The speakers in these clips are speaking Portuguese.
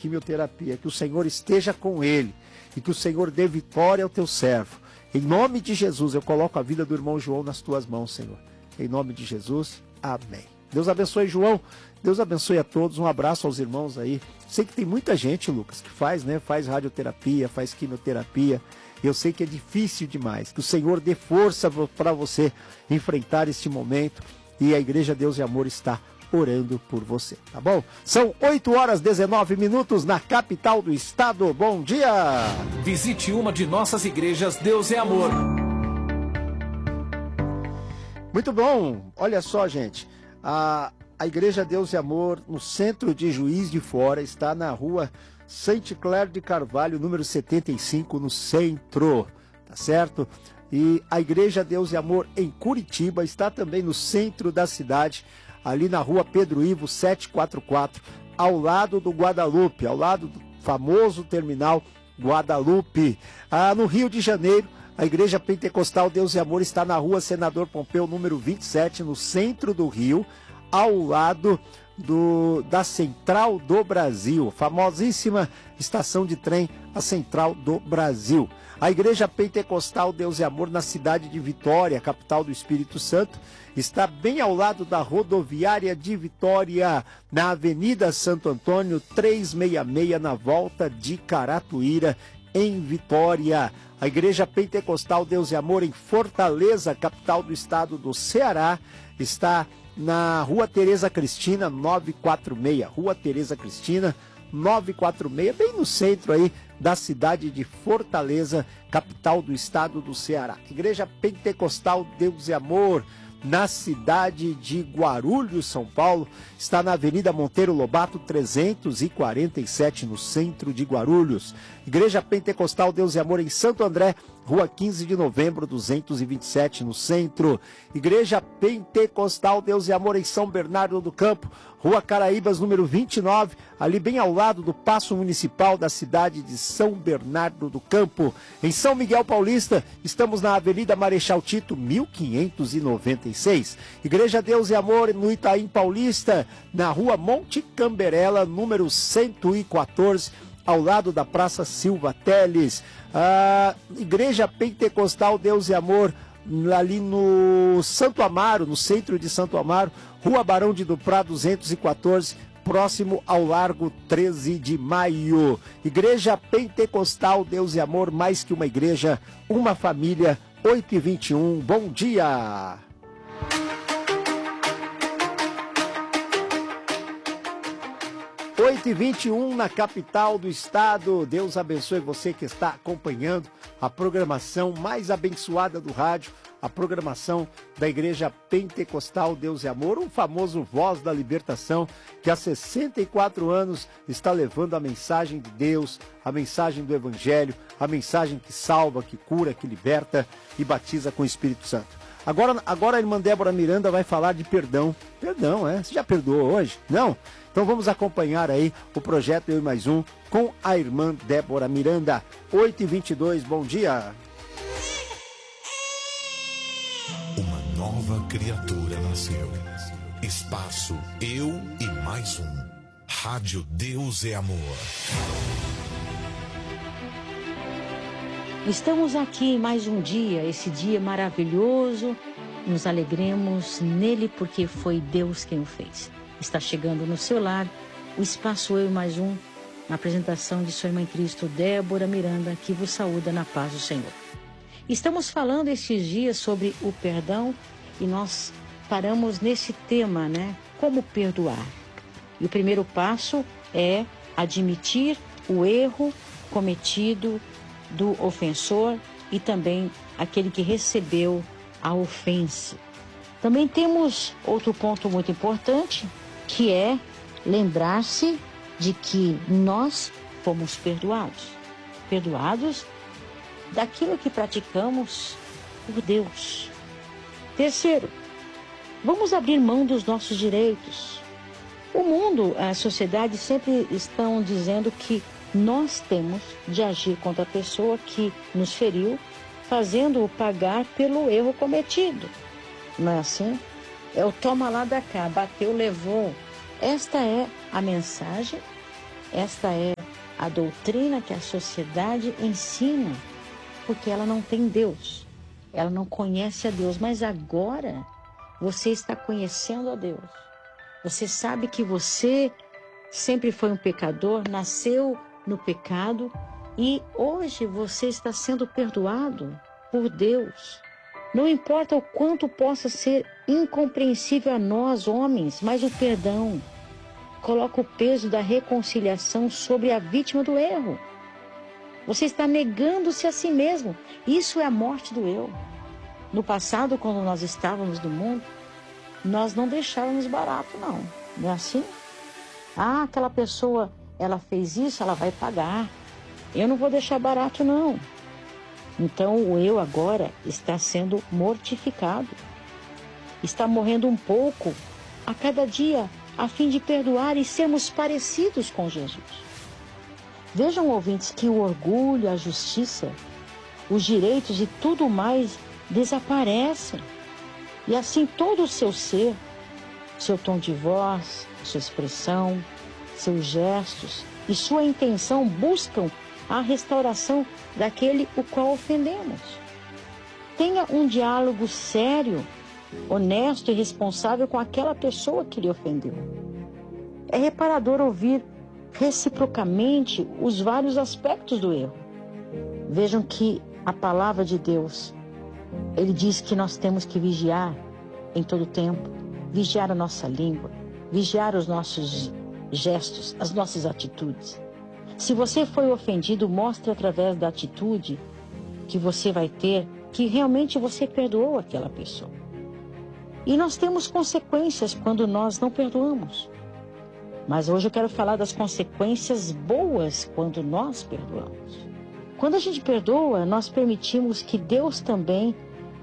quimioterapia. Que o Senhor esteja com ele e que o Senhor dê vitória ao teu servo. Em nome de Jesus, eu coloco a vida do irmão João nas tuas mãos, Senhor. Em nome de Jesus, amém. Deus abençoe, João. Deus abençoe a todos. Um abraço aos irmãos aí. Sei que tem muita gente, Lucas, que faz, né? Faz radioterapia, faz quimioterapia. Eu sei que é difícil demais. Que o Senhor dê força para você enfrentar este momento. E a Igreja Deus e Amor está orando por você, tá bom? São 8h19 na capital do estado. Bom dia! Visite uma de nossas igrejas Deus é Amor. Muito bom! Olha só, gente. A Igreja Deus e Amor, no centro de Juiz de Fora, está na rua Sainte Claire de Carvalho, número 75, no centro, tá certo? E a Igreja Deus e Amor em Curitiba está também no centro da cidade, ali na rua Pedro Ivo 744, ao lado do Guadalupe, ao lado do famoso terminal Guadalupe. No Rio de Janeiro, a Igreja Pentecostal Deus e Amor está na rua Senador Pompeu, número 27, no centro do Rio, ao lado da Central do Brasil, famosíssima estação de trem, a Central do Brasil. A Igreja Pentecostal Deus e Amor na cidade de Vitória, capital do Espírito Santo, está bem ao lado da rodoviária de Vitória, na Avenida Santo Antônio 366, na volta de Caratuíra, em Vitória. A Igreja Pentecostal Deus e Amor em Fortaleza, capital do estado do Ceará, está na Rua Tereza Cristina 946, Rua Tereza Cristina 946, bem no centro aí da cidade de Fortaleza, capital do estado do Ceará. Igreja Pentecostal Deus e Amor na cidade de Guarulhos, São Paulo, está na Avenida Monteiro Lobato 347, no centro de Guarulhos. Igreja Pentecostal Deus e Amor em Santo André, Rua 15 de Novembro 227, no centro. Igreja Pentecostal Deus e Amor em São Bernardo do Campo, Rua Caraíbas, número 29, ali bem ao lado do Paço Municipal da cidade de São Bernardo do Campo. Em São Miguel Paulista, estamos na Avenida Marechal Tito, 1596. Igreja Deus e Amor no Itaim Paulista, na Rua Monte Camberela, número 114, ao lado da Praça Silva Teles. A Igreja Pentecostal Deus e Amor ali no Santo Amaro, no centro de Santo Amaro, Rua Barão de Duprá 214, próximo ao Largo 13 de Maio. Igreja Pentecostal Deus e Amor, mais que uma igreja, uma família, 8h21. Bom dia! Oito e 21 na capital do estado. Deus abençoe você que está acompanhando a programação mais abençoada do rádio, a programação da Igreja Pentecostal Deus e Amor, um famoso Voz da Libertação, que há 64 anos está levando a mensagem de Deus, a mensagem do Evangelho, a mensagem que salva, que cura, que liberta e batiza com o Espírito Santo. Agora a irmã Débora Miranda vai falar de perdão. Perdão, Você já perdoou hoje? Não? Então vamos acompanhar aí o projeto Eu e Mais Um com a irmã Débora Miranda. 8h22, bom dia. Uma nova criatura nasceu. Espaço Eu e Mais Um. Rádio Deus é Amor. Estamos aqui mais um dia, esse dia maravilhoso. Nos alegremos nele porque foi Deus quem o fez. Está chegando no seu lar o Espaço Eu e Mais Um, na apresentação de sua irmã em Cristo, Débora Miranda, que vos saúda na paz do Senhor. Estamos falando estes dias sobre o perdão e nós paramos nesse tema, Como perdoar. E o primeiro passo é admitir o erro cometido do ofensor e também aquele que recebeu a ofensa. Também temos outro ponto muito importante, que é lembrar-se de que nós fomos perdoados. Perdoados daquilo que praticamos por Deus. Terceiro, vamos abrir mão dos nossos direitos. O mundo, a sociedade sempre estão dizendo que nós temos de agir contra a pessoa que nos feriu, fazendo-o pagar pelo erro cometido. Não é assim? É o toma lá da cá, bateu, levou. Esta é a mensagem, esta é a doutrina que a sociedade ensina, porque ela não tem Deus, ela não conhece a Deus. Mas agora você está conhecendo a Deus. Você sabe que você sempre foi um pecador, nasceu no pecado e hoje você está sendo perdoado por Deus. Não importa o quanto possa ser incompreensível a nós, homens, mas o perdão coloca o peso da reconciliação sobre a vítima do erro. Você está negando-se a si mesmo. Isso é a morte do eu. No passado, quando nós estávamos no mundo, nós não deixávamos barato, não. Não é assim? Ah, aquela pessoa, ela fez isso, ela vai pagar. Eu não vou deixar barato, não. Então, o eu agora está sendo mortificado. Está morrendo um pouco a cada dia, a fim de perdoar e sermos parecidos com Jesus. Vejam, ouvintes, que o orgulho, a justiça, os direitos e tudo mais desaparecem. E assim todo o seu ser, seu tom de voz, sua expressão, seus gestos e sua intenção buscam a restauração daquele o qual ofendemos. Tenha um diálogo sério, honesto e responsável com aquela pessoa que lhe ofendeu. É reparador ouvir reciprocamente os vários aspectos do erro. Vejam que a palavra de Deus, ele diz que nós temos que vigiar em todo tempo, vigiar a nossa língua, vigiar os nossos gestos, as nossas atitudes. Se você foi ofendido, mostre através da atitude que você vai ter que realmente você perdoou aquela pessoa. E nós temos consequências quando nós não perdoamos. Mas hoje eu quero falar das consequências boas quando nós perdoamos. Quando a gente perdoa, nós permitimos que Deus também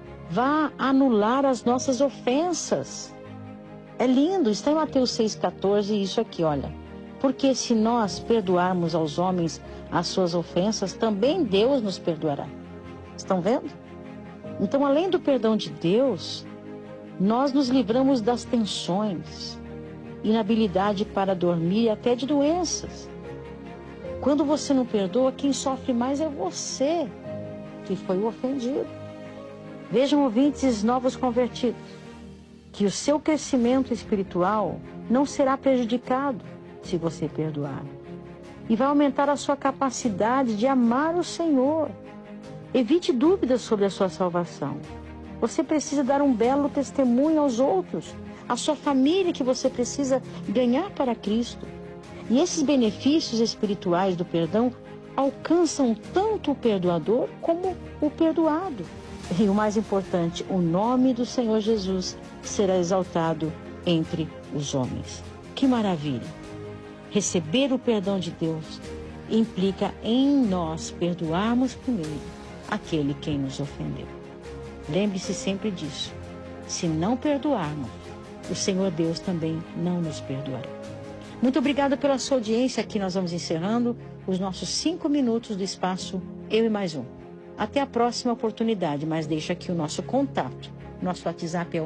vá anular as nossas ofensas. É lindo, está em Mateus 6,14, isso aqui, olha. Porque se nós perdoarmos aos homens as suas ofensas, também Deus nos perdoará. Estão vendo? Então, além do perdão de Deus, nós nos livramos das tensões, inabilidade para dormir e até de doenças. Quando você não perdoa, quem sofre mais é você, que foi o ofendido. Vejam, ouvintes novos convertidos, que o seu crescimento espiritual não será prejudicado se você perdoar. E vai aumentar a sua capacidade de amar o Senhor. Evite dúvidas sobre a sua salvação. Você precisa dar um belo testemunho aos outros, à sua família que você precisa ganhar para Cristo. E esses benefícios espirituais do perdão alcançam tanto o perdoador como o perdoado. E o mais importante, o nome do Senhor Jesus será exaltado entre os homens. Que maravilha! Receber o perdão de Deus implica em nós perdoarmos primeiro aquele quem nos ofendeu. Lembre-se sempre disso. Se não perdoarmos, o Senhor Deus também não nos perdoará. Muito obrigada pela sua audiência. Aqui nós vamos encerrando os nossos 5 minutos do espaço Eu e Mais Um. Até a próxima oportunidade, mas deixa aqui o nosso contato. Nosso WhatsApp é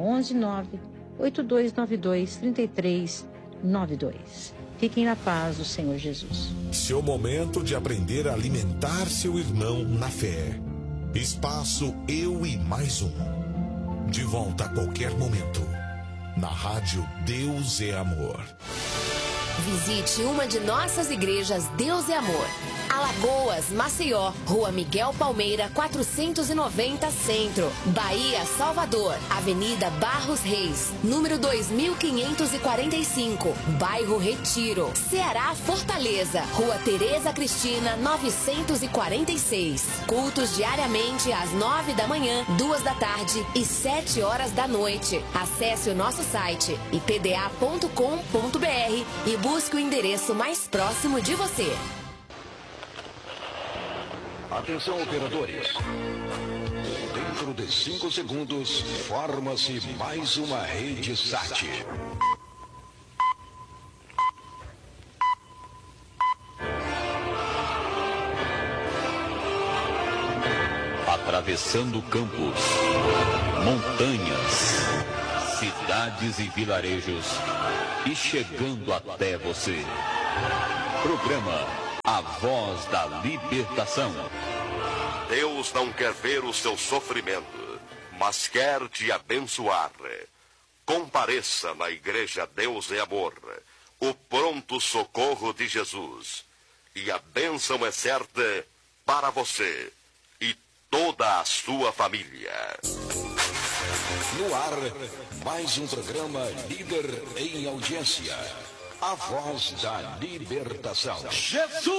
11982323392. Fiquem na paz do Senhor Jesus. Seu momento de aprender a alimentar seu irmão na fé. Espaço Eu e Mais Um. De volta a qualquer momento. Na rádio Deus é Amor. Visite uma de nossas igrejas Deus é Amor. Alagoas, Maceió, Rua Miguel Palmeira, 490 Centro. Bahia, Salvador, Avenida Barros Reis, número 2545, Bairro Retiro. Ceará, Fortaleza, Rua Tereza Cristina, 946. Cultos diariamente às 9 da manhã, 2 da tarde e 7 horas da noite. Acesse o nosso site ipda.com.br e busque o endereço mais próximo de você. Atenção, operadores. Dentro de 5 segundos, forma-se mais uma rede SAT. Atravessando campos, montanhas, cidades e vilarejos e chegando até você. Programa a voz da libertação. Deus não quer ver o seu sofrimento, mas quer te abençoar. Compareça na Igreja Deus é Amor, o pronto socorro de Jesus. E a bênção é certa para você e toda a sua família. No ar, mais um programa líder em audiência. A voz da libertação. Jesus!